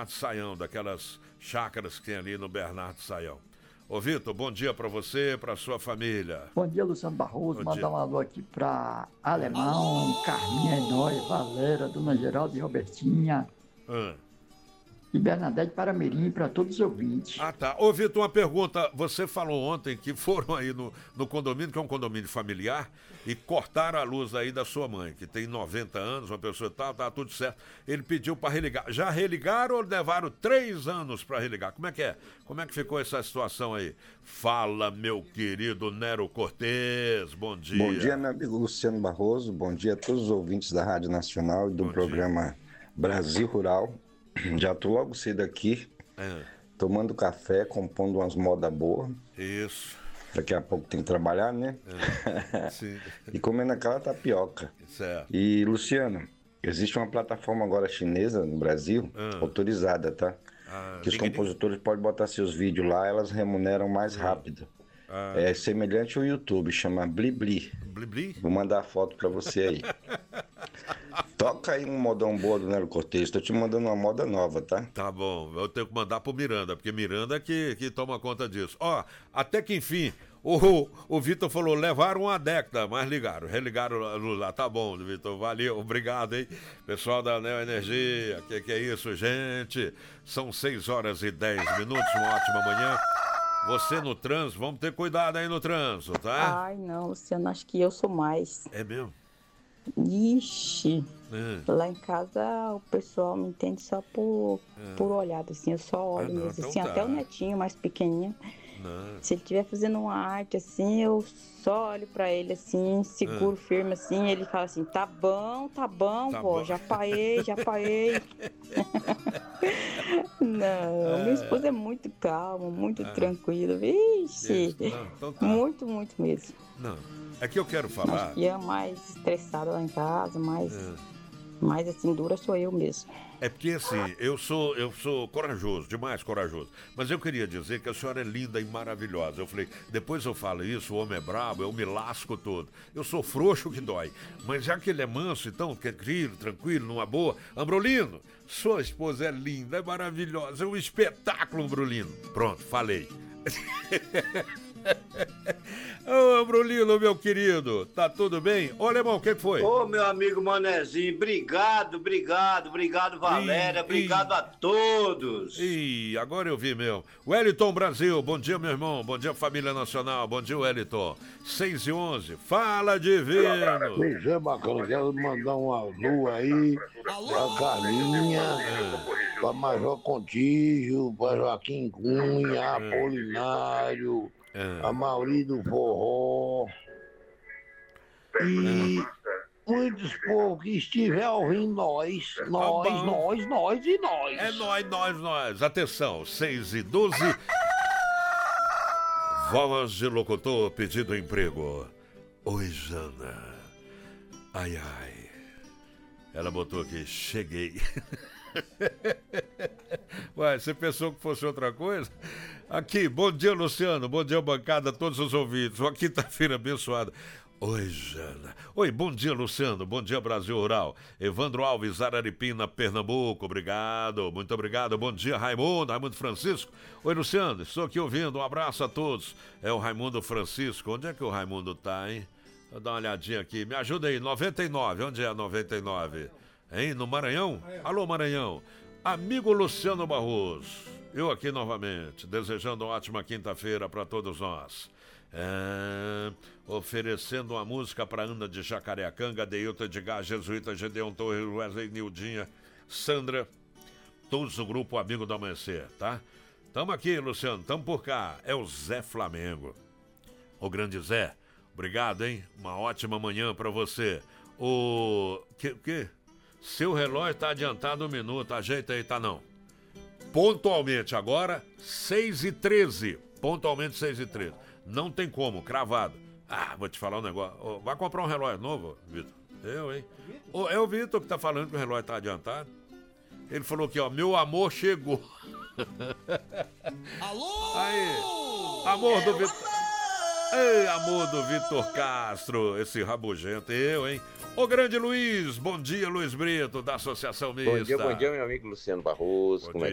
Bernardo Saião, daquelas chácaras que tem ali no Bernardo Saião. Ô Vitor, bom dia para você, para sua família. Bom dia, Luciano Barroso. Bom Mandar dia. um alô aqui para Alemão, Carminha Enói, Valera, Dona Geralda e Robertinha. E Bernadette Paramirim, para todos os ouvintes. Ah, tá. Ô, Vitor, uma pergunta. Você falou ontem que foram aí no condomínio, que é um condomínio familiar, e cortaram a luz aí da sua mãe, que tem 90 anos, uma pessoa tal, tá tudo certo. Ele pediu para religar. Já religaram ou levaram 3 anos para religar? Como é que é? Como é que ficou essa situação aí? Fala, meu querido Nero Cortez. Bom dia. Bom dia, meu amigo Luciano Barroso. Bom dia a todos os ouvintes da Rádio Nacional e do programa Brasil Rural. Já tô logo cedo aqui, tomando café, compondo umas modas boas. Isso. Daqui a pouco tem que trabalhar, né? Sim. E comendo aquela tapioca. Certo. E, Luciano, existe uma plataforma agora chinesa no Brasil, autorizada, tá? Que os compositores podem botar seus vídeos lá, elas remuneram mais rápido. É semelhante ao YouTube, chama Blibli. Blibli? Vou mandar a foto pra você aí. Toca aí um modão boa do Nero Cortez, tô te mandando uma moda nova, tá? Tá bom, eu tenho que mandar pro Miranda, porque Miranda que toma conta disso. Ó, até que enfim, o Vitor falou, levaram uma década, mas religaram a luz lá. Tá bom, Vitor, valeu, obrigado, hein? Pessoal da Neo Energia, que é isso, gente? São 6h10, uma ótima manhã. Você no trânsito, vamos ter cuidado aí no trânsito, tá? Ai, não, Luciano, acho que eu sou mais. É mesmo? Ixi, lá em casa o pessoal me entende só por olhada, assim, eu só olho mesmo, então assim, tá. até o netinho mais pequenininho. Não. Se ele estiver fazendo uma arte assim, eu só olho pra ele assim, seguro firme assim, ele fala assim, tá bom, vó, já parei. Não, minha esposa é muito calma, muito tranquila, vixe, então tá. muito mesmo. Não, é que eu quero falar... Acho que a mais estressada lá em casa, mais assim, dura sou eu mesmo. É porque assim, eu sou corajoso, demais corajoso. Mas eu queria dizer que a senhora é linda e maravilhosa. Eu falei, depois eu falo isso, o homem é brabo, eu me lasco todo. Eu sou frouxo que dói. Mas já que ele é manso, então, tranquilo, numa boa. Ambrolino, sua esposa é linda, é maravilhosa, é um espetáculo, Ambrolino. Pronto, falei. Ô, Ambrolino, meu querido, tá tudo bem? Ô, Alemão, o que foi? Ô, meu amigo Manezinho, obrigado, Valéria, obrigado a todos. Ih, agora eu vi mesmo. Wellington Brasil, bom dia, meu irmão, bom dia, família nacional, bom dia, Wellington. 6h11, fala, divino. Pois é, bacana, quero mandar um alô aí pra Carlinha, pra Major Contígio, pra Joaquim Cunha, Apolinário, a Mauri do Forró e muitos povos que estiver ouvindo nós. É nós. Atenção, 6h12. Voz de locutor pedindo emprego. Oi, Jana. Ai. Ela botou aqui, cheguei. Ué, você pensou que fosse outra coisa? Aqui, bom dia, Luciano, bom dia, bancada, a todos os ouvintes. Uma quinta-feira abençoada. Oi, Jana. Oi, bom dia, Luciano, bom dia, Brasil Rural. Evandro Alves, Araripina, Pernambuco, obrigado, muito obrigado. Bom dia, Raimundo Francisco. Oi, Luciano, estou aqui ouvindo, um abraço a todos. É o Raimundo Francisco, onde é que o Raimundo tá, hein? Vou dar uma olhadinha aqui, me ajuda aí, 99, onde é 99? Hein, no Maranhão? Alô, Maranhão. Amigo Luciano Barroso, eu aqui novamente, desejando uma ótima quinta-feira para todos nós. Oferecendo uma música para Ana de Jacareacanga, Deilton Edgar, Jesuíta, Gedeon Torres, Wesley, Nildinha, Sandra, todos do grupo Amigo do Amanhecer, tá? Tamo aqui, Luciano, tamo por cá. É o Zé Flamengo. O grande Zé, obrigado, hein? Uma ótima manhã para você. O que? Seu relógio tá adiantado 1 minuto, ajeita aí, tá não. Pontualmente agora, 6h13. Pontualmente 6h13. Não tem como, cravado. Ah, vou te falar um negócio. Vai comprar um relógio novo, Vitor? Eu, hein? É o Vitor que tá falando que o relógio tá adiantado. Ele falou aqui, ó, meu amor chegou. Alô! Aí, amor do Vitor. Ei, amor do Vitor Castro, esse rabugento, eu, hein? Ô, grande Luiz, bom dia, Luiz Brito, da Associação Mista. Bom dia, meu amigo Luciano Barroso, como é